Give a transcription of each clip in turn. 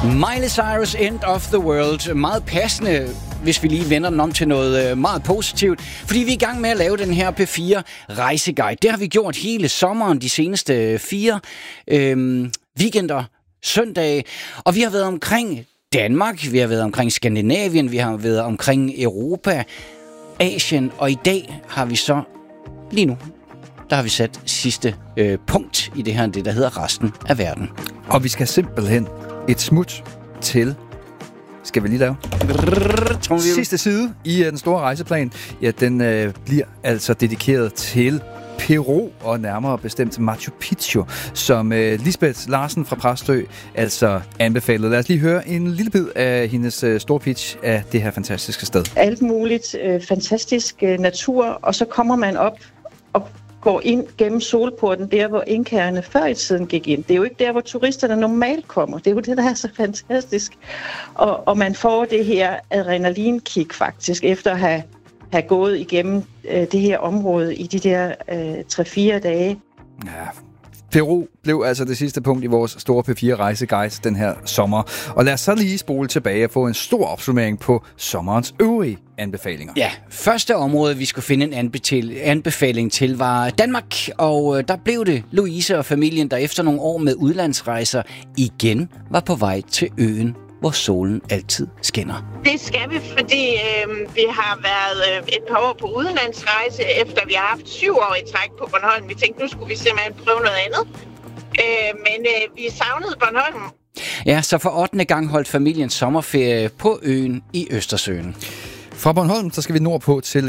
Miley Cyrus, End of the World. Meget passende, hvis vi lige vender den om til noget meget positivt. Fordi vi er i gang med at lave den her P4 rejseguide. Det har vi gjort hele sommeren, de seneste 4 weekender, søndage. Og vi har været omkring Danmark, vi har været omkring Skandinavien, vi har været omkring Europa, Asien. Og i dag har vi så, lige nu, der har vi sat sidste punkt i det her, det der hedder resten af verden. Og vi skal simpelthen et smut til, skal vi lige lave? Sidste side i den store rejseplan, ja, den bliver altså dedikeret til Peru, og nærmere bestemt Machu Picchu, som Lisbeth Larsen fra Præstø altså anbefalede. Lad os lige høre en lille bid af hendes store pitch af det her fantastiske sted. Alt muligt fantastisk natur, og så kommer man op og går ind gennem solporten, der hvor inkærerne før i tiden gik ind. Det er jo ikke der, hvor turisterne normalt kommer. Det er jo det, der er så fantastisk. Og man får det her adrenalinkick faktisk, efter at have gået igennem det her område i de der 3-4 dage. Ja, Peru blev altså det sidste punkt i vores store P4-rejseguide den her sommer. Og lad os så lige spole tilbage og få en stor opsummering på sommerens øvrige anbefalinger. Ja, første område, vi skulle finde en anbefaling til, var Danmark. Og der blev det Louise og familien, der efter nogle år med udlandsrejser igen var på vej til øen, hvor solen altid skinner. Det skal vi, fordi vi har været et par år på udenlandsrejse, efter vi har haft 7 år i træk på Bornholm. Vi tænkte, nu skulle vi simpelthen prøve noget andet. Men vi savnede Bornholm. Ja, så for 8. gang holdt familien sommerferie på øen i Østersøen. Fra Bornholm, så skal vi nordpå til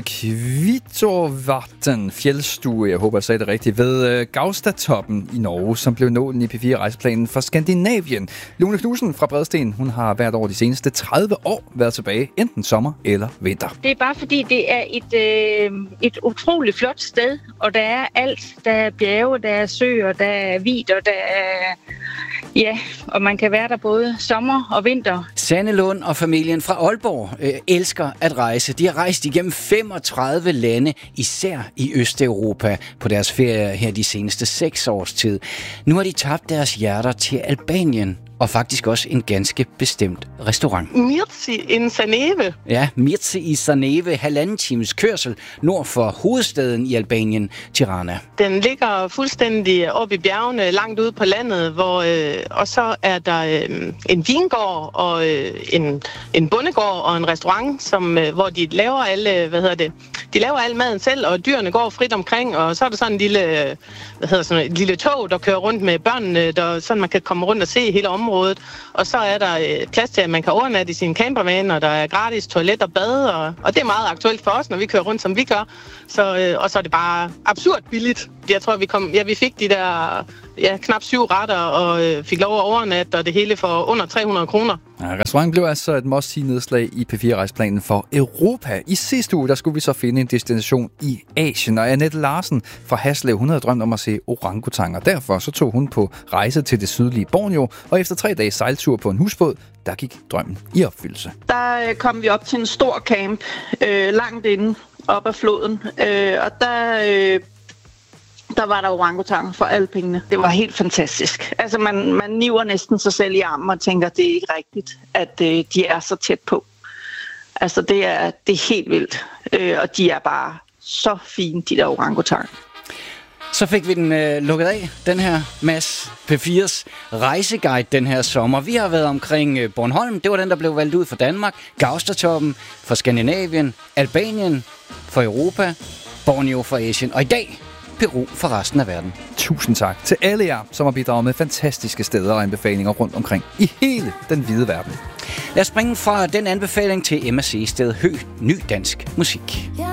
Kvittorvatn fjeldstue, jeg håber, jeg sagde det rigtigt, ved Gaustatoppen i Norge, som blev nålen i P4-rejseplanen for Skandinavien. Lone Knudsen fra Bredsten, hun har hvert år de seneste 30 år været tilbage, enten sommer eller vinter. Det er bare fordi, det er et utroligt flot sted, og der er alt. Der er bjerge, der er søer, der er vidder, der er... Ja, og man kan være der både sommer og vinter. Sanne Lund og familien fra Aalborg elsker at rejse. De har rejst igennem 35 lande, især i Østeuropa, på deres ferie her de seneste 6 års tid. Nu har de tabt deres hjerter til Albanien, og faktisk også en ganske bestemt restaurant. Mirci in Saneve. Ja, Mirci i Saneve, 1,5 times kørsel nord for hovedstaden i Albanien, Tirana. Den ligger fuldstændig oppe i bjergene, langt ude på landet, hvor og så er der en vingård og en bondegård og en restaurant, hvor de laver alle, de laver al maden selv, og dyrene går frit omkring, og så er der sådan en lille tog, der kører rundt med børnene, sådan man kan komme rundt og se hele området. Og så er der plads til, at man kan overnatte i sin campervan, og der er gratis toilet og bad, og det er meget aktuelt for os, når vi kører rundt, som vi gør. Og så er det bare absurd billigt. Jeg tror, vi fik de der knap 7 retter, og fik lov at overnatte, og det hele for under 300 kroner. Ja, restauranten blev altså et must-see-nedslag i P4-rejseplanen for Europa. I sidste uge, der skulle vi så finde en destination i Asien, og Annette Larsen fra Haslev, hun havde drømt om at se orangutanger. Derfor så tog hun på rejse til det sydlige Borneo, og efter 3 dages sejltur på en husbåd, der gik drømmen i opfyldelse. Der kom vi op til en stor camp, langt inde op ad floden, og der var der orangutanger for alle pengene. Det var helt fantastisk. Altså man niver næsten sig selv i armen og tænker, det er ikke rigtigt, at de er så tæt på. Altså det er helt vildt, og de er bare så fine, de der orangutanger. Så fik vi den lukket af, den her Mads P4's rejseguide den her sommer. Vi har været omkring Bornholm, det var den, der blev valgt ud for Danmark, Gaustatoppen for Skandinavien, Albanien for Europa, Borneo for Asien, og i dag Peru for resten af verden. Tusind tak til alle jer, som har bidraget med fantastiske steder og anbefalinger rundt omkring i hele den hvide verden. Lad os springe fra den anbefaling til Emma Seested Høgh, ny dansk musik.